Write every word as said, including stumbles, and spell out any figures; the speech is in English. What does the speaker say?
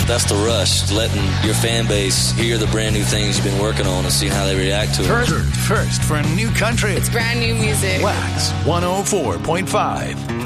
That's the rush, letting your fan base hear the brand new things you've been working on and seeing how they react to it. First, first for new country. It's brand new music. Wax one oh four point five.